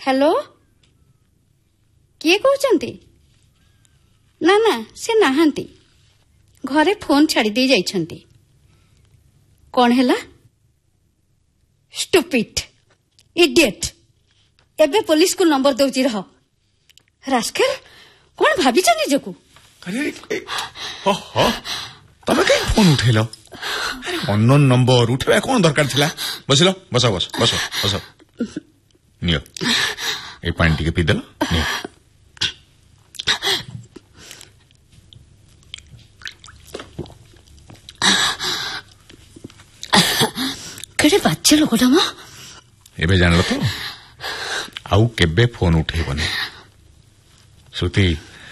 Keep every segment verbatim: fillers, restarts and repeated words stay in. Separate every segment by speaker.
Speaker 1: hello किए कहते ना ना से नाहांती घरे फोन छाड़ी दे जाइछंती कौन हैला स्टुपिड इडियट एबे पुलिस को नंबर दउची रह रास्केल कौन भाभी चंदी जकू
Speaker 2: अरे हो हो तमे कहीं फोन उठेलो अरे अननोन नंबर उठेबा कौन दरकार थिला बसिलो बस बस बस बस नियो ए पानी टिके पी देलो नियो
Speaker 1: केडे बाच्चे लोकटा म
Speaker 2: एबे जानलो तो आउ केबे फोन उठेबनी श्रुति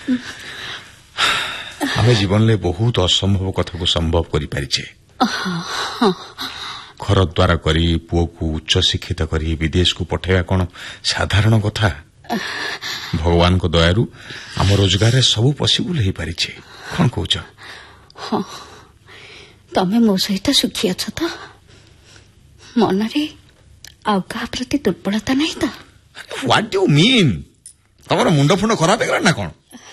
Speaker 2: आमे जीवन ले बहुत असंभव कथा को संभव करि परिछे घर द्वारा करी पुओ को उच्च शिक्षित करी विदेश को पठेया कोन साधारण कथा भगवान को दयारु आम रोजगार सब पॉसिबल हे परिछे कोन कहउछ
Speaker 1: हां तमे मो सहित सुखी अछ त मन रे आउ का प्रति दुर्बलता नहीं त
Speaker 2: व्हाट डू मीन तमरो मुंड फुंड खराब हेगला ना कोन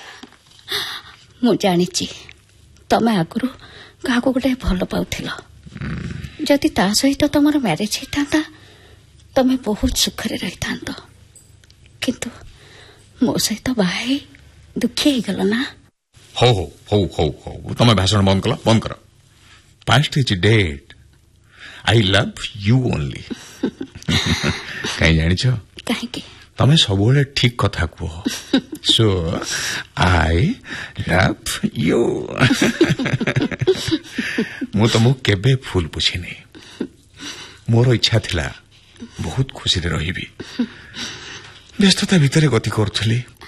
Speaker 1: मु जानिची तमे आगुरु काको गोटे भल पाउथिलो जदि ता सहित तमर मैरिज हेतांता तमे बहुत सुखरे रहितांतो किंतु मो सहित बाहे दुखी हे गलो ना
Speaker 2: हो हो हो हो हो तमे भाषण बंद कला बंद कर past is dead I love you only कहीं जानी छो
Speaker 1: काहे के
Speaker 2: तमे सबोले ठीक कथा कहो सो आई लव यू मु तुमको केबे फूल पुछिनी मोर इच्छा थिला बहुत खुशी रे रहिबी व्यस्तता भितरे गति करथली